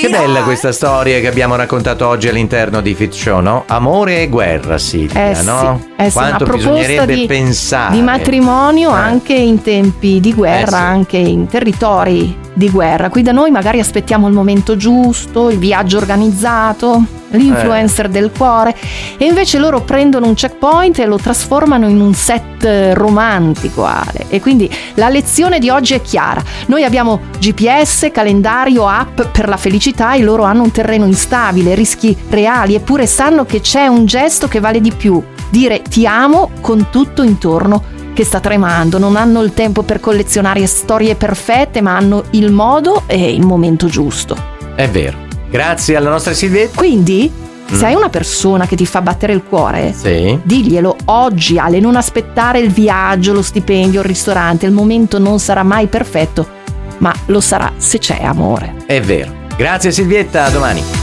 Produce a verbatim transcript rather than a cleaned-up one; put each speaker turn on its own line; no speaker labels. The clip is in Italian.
Che bella questa storia che abbiamo raccontato oggi all'interno di Fit Show, no? Amore e guerra, Silvia,
eh
no?
Sì, eh sì,
Quanto bisognerebbe
di,
pensare
di matrimonio
eh.
anche in tempi di guerra,
eh sì.
anche in territori di guerra. Qui da noi magari aspettiamo il momento giusto, il viaggio organizzato, l'influencer eh. del cuore, e invece loro prendono un checkpoint e lo trasformano in un set romantico, Ale. E quindi la lezione di oggi è chiara: noi abbiamo G P S, calendario, app per la felicità, e loro hanno un terreno instabile, rischi reali, eppure sanno che c'è un gesto che vale di più: dire ti amo con tutto intorno che sta tremando. Non hanno il tempo per collezionare storie perfette, ma hanno il modo e il momento giusto.
È vero. Grazie alla nostra Silvietta.
Quindi, mm. se hai una persona che ti fa battere il cuore,
sì.
diglielo oggi, Ale, non aspettare il viaggio, lo stipendio, il ristorante. Il momento non sarà mai perfetto, ma lo sarà se c'è amore.
È vero. Grazie Silvietta, a domani.